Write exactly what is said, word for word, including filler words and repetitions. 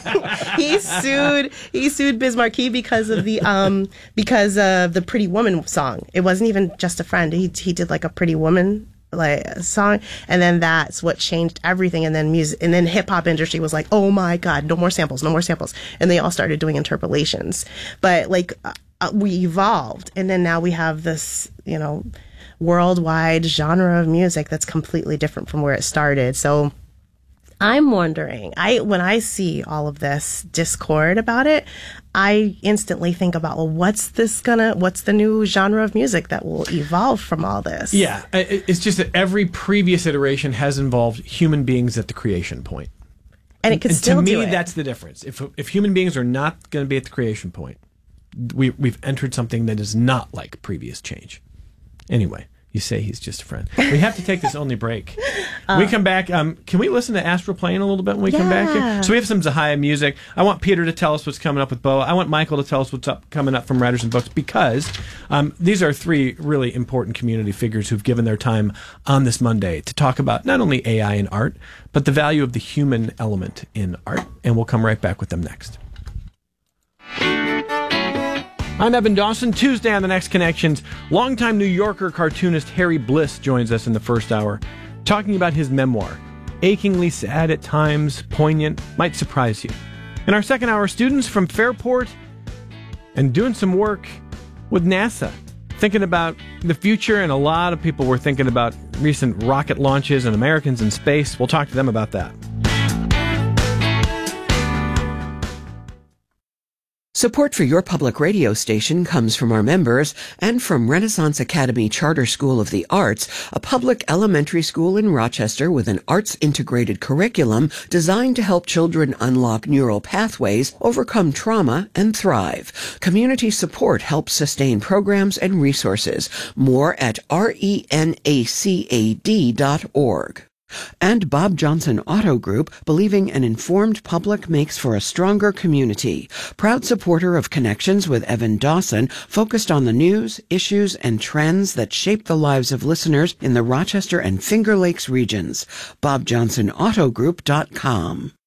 he sued he sued Biz Markie because of the um because of the Pretty Woman song. It wasn't even Just a Friend. He he did like a Pretty Woman like song, and then that's what changed everything. And then music, and then hip hop industry was like, oh my god, no more samples, no more samples, and they all started doing interpolations. But like uh, we evolved, and then now we have this, you know, worldwide genre of music that's completely different from where it started. So I'm wondering, I when I see all of this discord about it, I instantly think about, well, what's this gonna, what's the new genre of music that will evolve from all this? Yeah, it's just that every previous iteration has involved human beings at the creation point. And it could and still to do me, it. that's the difference. If if human beings are not going to be at the creation point, we, we've entered something that is not like previous change. Anyway. You say he's just a friend. We have to take this only break. When we come back, um, can we listen to Astral Plane a little bit when we yeah. come back here? So we have some Zahaya music. I want Peter to tell us what's coming up with Bo. I want Michael to tell us what's up coming up from Writers and Books, because um, these are three really important community figures who've given their time on this Monday to talk about not only A I and art, but the value of the human element in art. And we'll come right back with them next. I'm Evan Dawson. Tuesday on The Next Connections, longtime New Yorker cartoonist Harry Bliss joins us in the first hour, talking about his memoir, achingly sad at times, poignant, might surprise you. In our second hour, students from Fairport and doing some work with NASA, thinking about the future, and a lot of people were thinking about recent rocket launches and Americans in space. We'll talk to them about that. Support for your public radio station comes from our members and from Renaissance Academy Charter School of the Arts, a public elementary school in Rochester with an arts-integrated curriculum designed to help children unlock neural pathways, overcome trauma, and thrive. Community support helps sustain programs and resources. More at renacad dot org. And Bob Johnson Auto Group, believing an informed public makes for a stronger community. Proud supporter of Connections with Evan Dawson, focused on the news, issues, and trends that shape the lives of listeners in the Rochester and Finger Lakes regions. bob johnson auto group dot com.